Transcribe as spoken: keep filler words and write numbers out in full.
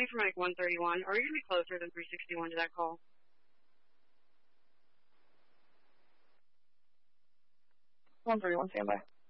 standing for Mike one thirty-one. Are you going to be closer than three sixty-one to that call? one thirty-one, standby.